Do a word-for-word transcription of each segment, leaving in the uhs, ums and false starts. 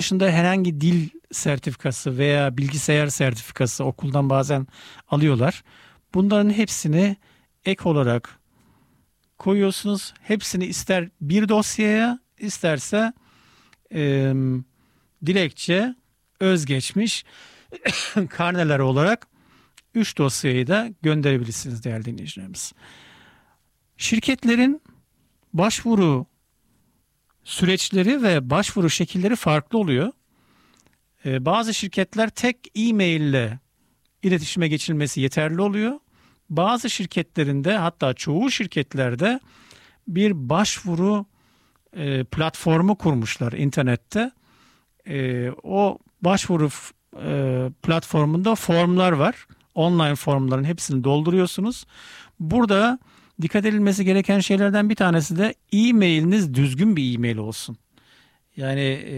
dışında herhangi dil sertifikası veya bilgisayar sertifikası okuldan bazen alıyorlar. Bunların hepsini ek olarak koyuyorsunuz. Hepsini ister bir dosyaya, isterse e, dilekçe, özgeçmiş, karneler olarak üç dosyayı da gönderebilirsiniz değerli dinleyicilerimiz. Şirketlerin başvuru süreçleri ve başvuru şekilleri farklı oluyor. Ee, bazı şirketler tek e-mail ile iletişime geçilmesi yeterli oluyor. Bazı şirketlerinde, hatta çoğu şirketlerde bir başvuru e, platformu kurmuşlar internette. E, o başvuru e, platformunda formlar var. Online formların hepsini dolduruyorsunuz. Burada dikkat edilmesi gereken şeylerden bir tanesi de e-mailiniz düzgün bir e-mail olsun. Yani e,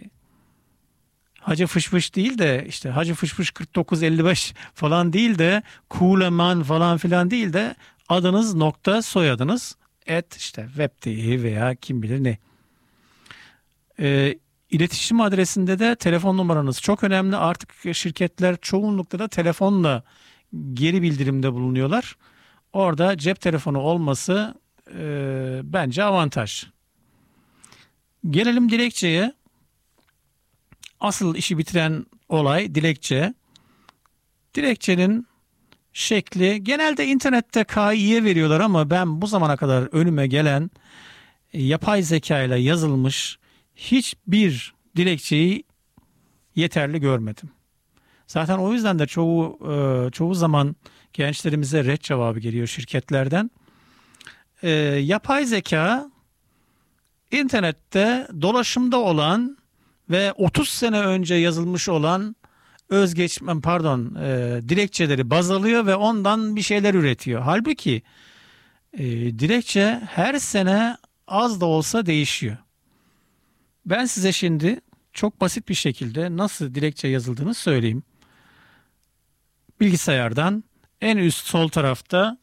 Hacı Fışfış değil de işte Hacı Fışfış kırk dokuz elli beş falan değil de Kuleman falan filan değil de adınız nokta soyadınız et işte web.de veya kim bilir ne. E, iletişim adresinde de telefon numaranız çok önemli. Artık şirketler çoğunlukla da telefonla geri bildirimde bulunuyorlar. Orada cep telefonu olması e, bence avantaj. Gelelim dilekçeye. Asıl işi bitiren olay dilekçe. Dilekçenin şekli genelde internette K İ'ye veriyorlar ama ben bu zamana kadar önüme gelen e, yapay zeka ile yazılmış hiçbir dilekçeyi yeterli görmedim. Zaten o yüzden de çoğu e, çoğu zaman gençlerimize ret cevabı geliyor şirketlerden. E, yapay zeka internette dolaşımda olan ve otuz sene önce yazılmış olan özgeçmen pardon e, dilekçeleri baz alıyor ve ondan bir şeyler üretiyor. Halbuki e, dilekçe her sene az da olsa değişiyor. Ben size şimdi çok basit bir şekilde nasıl dilekçe yazıldığını söyleyeyim. Bilgisayardan en üst sol tarafta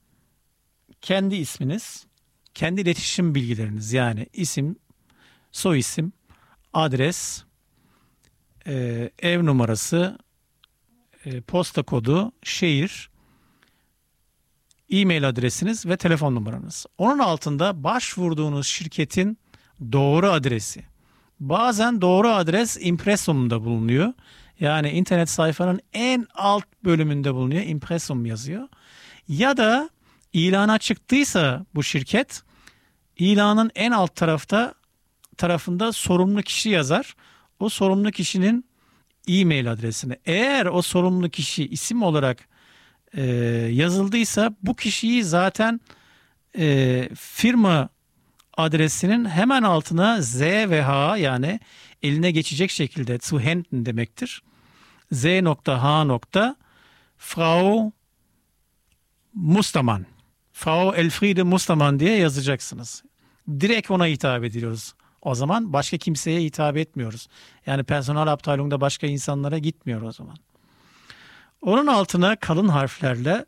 kendi isminiz, kendi iletişim bilgileriniz yani isim, soyisim, adres, e, ev numarası, e, posta kodu, şehir, e-mail adresiniz ve telefon numaranız. Onun altında başvurduğunuz şirketin doğru adresi. Bazen doğru adres impresum'da bulunuyor. Yani internet sayfanın en alt bölümünde bulunuyor. Impresum yazıyor. Ya da ilana çıktıysa bu şirket ilanın en alt tarafta tarafında sorumlu kişi yazar. O sorumlu kişinin e-mail adresini. Eğer o sorumlu kişi isim olarak e, yazıldıysa bu kişiyi zaten e, firma adresinin hemen altına Z ve H yani eline geçecek şekilde zu Händen demektir. Z nokta H nokta Frau Mustermann. Frau Elfriede Mustermann diye yazacaksınız. Direkt ona hitap ediyoruz. O zaman başka kimseye hitap etmiyoruz. Yani personel abteilung'da başka insanlara gitmiyor o zaman. Onun altına kalın harflerle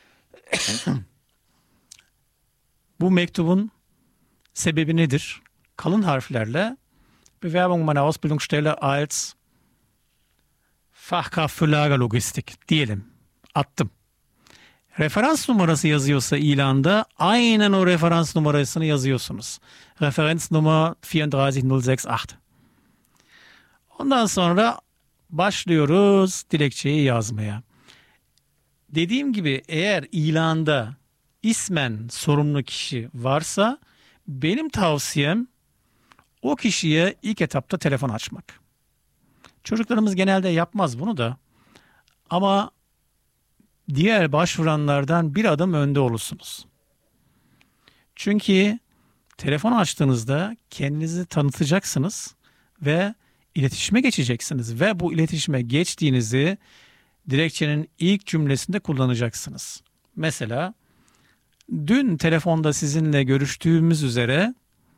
bu mektubun sebebi nedir? Kalın harflerle Bewerbung meiner Ausbildungsstelle als Fachkraft für Lagerlogistik diyelim. Attım. Referans numarası yazıyorsa ilanda aynen o referans numarasını yazıyorsunuz. Referans numara dört dört null altı altı. Ondan sonra başlıyoruz dilekçeyi yazmaya. Dediğim gibi eğer ilanda ismen sorumlu kişi varsa benim tavsiyem o kişiye ilk etapta telefon açmak. Çocuklarımız genelde yapmaz bunu da ama diğer başvuranlardan bir adım önde olursunuz. Çünkü telefon açtığınızda kendinizi tanıtacaksınız ve iletişime geçeceksiniz ve bu iletişime geçtiğinizi dilekçenin ilk cümlesinde kullanacaksınız. Mesela dün telefonda sizinle görüştüğümüz üzere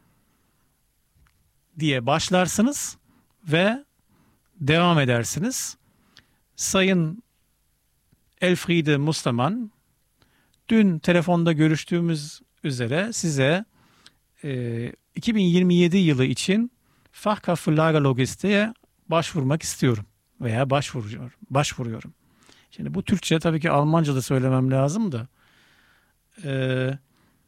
diye başlarsınız ve devam edersiniz. Sayın Elfriede Mustermann, dün telefonda görüştüğümüz üzere size e, iki bin yirmi yedi yılı için Fachkraft für Lagerlogistik'e başvurmak istiyorum veya başvuruyorum. Başvuruyorum. Şimdi bu Türkçe, tabii ki Almanca da söylemem lazım da. Ee,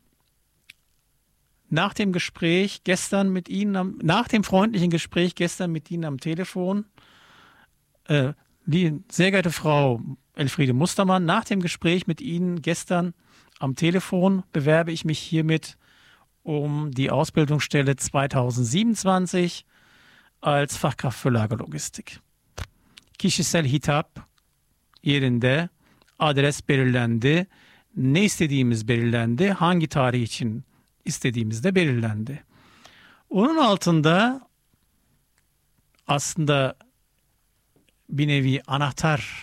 nach dem Gespräch gestern mit Ihnen, am, nach dem freundlichen Gespräch gestern mit Ihnen am Telefon, äh, die sehr geehrte Frau Elfriede Mustermann, nach dem Gespräch mit Ihnen gestern am Telefon bewerbe ich mich hiermit um die Ausbildungsstelle zweitausendsiebenundzwanzig als Fachkraft für Lagerlogistik. Kişisel hitap yerinde, adres belirlendi, ne istediğimiz belirlendi, hangi tarih için istediğimiz de belirlendi. Onun altında aslında bir nevi anahtar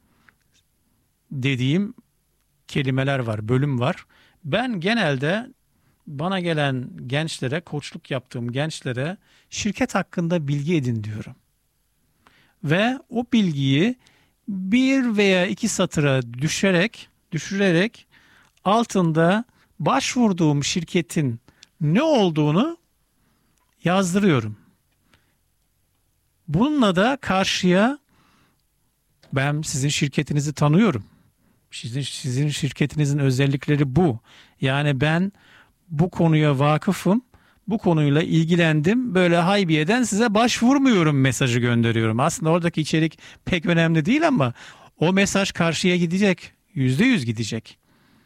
dediğim kelimeler var, bölüm var. Ben genelde bana gelen gençlere, koçluk yaptığım gençlere şirket hakkında bilgi edin diyorum. Ve o bilgiyi bir veya iki satıra düşerek, düşürerek altında başvurduğum şirketin ne olduğunu yazdırıyorum. Bununla da karşıya ben sizin şirketinizi tanıyorum. Sizin, sizin şirketinizin özellikleri bu. Yani ben bu konuya vakıfım, bu konuyla ilgilendim. Böyle haybiyeden size başvurmuyorum mesajı gönderiyorum. Aslında oradaki içerik pek önemli değil ama o mesaj karşıya gidecek. Yüzde yüz gidecek.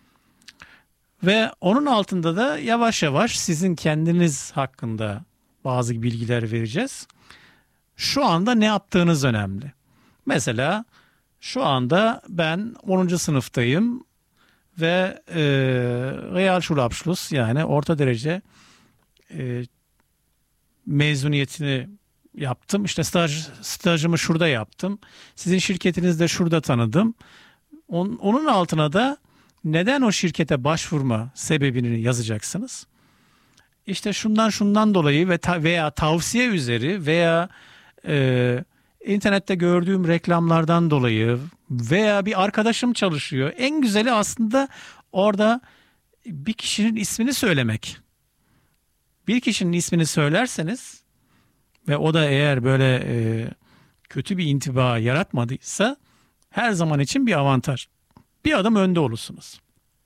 Ve onun altında da yavaş yavaş sizin kendiniz hakkında bazı bilgiler vereceğiz. Şu anda ne yaptığınız önemli. Mesela şu anda ben onuncu sınıftayım ve e, Realschulabschluss, yani orta derece e, mezuniyetini yaptım. İşte staj, stajımı şurada yaptım. Sizin şirketinizde şurada tanıdım. On, onun altına da neden o şirkete başvurma sebebini yazacaksınız. İşte şundan şundan dolayı ve ta, veya tavsiye üzeri veya e, internette gördüğüm reklamlardan dolayı veya bir arkadaşım çalışıyor. En güzeli aslında orada bir kişinin ismini söylemek. Bir kişinin ismini söylerseniz ve o da eğer böyle e, kötü bir intiba yaratmadıysa her zaman için bir avantaj. Bir adım önde olursunuz.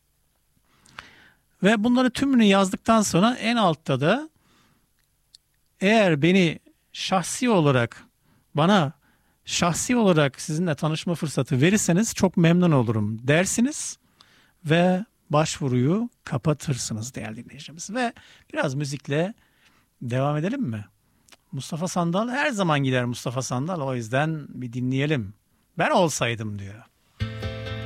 Ve bunları tümünü yazdıktan sonra en altta da eğer beni şahsi olarak bana şahsi olarak sizinle tanışma fırsatı verirseniz çok memnun olurum dersiniz ve başvuruyu kapatırsınız değerli dinleyicilerimiz. Ve biraz müzikle devam edelim mi? Mustafa Sandal her zaman gider Mustafa Sandal, o yüzden bir dinleyelim. Ben olsaydım diyor.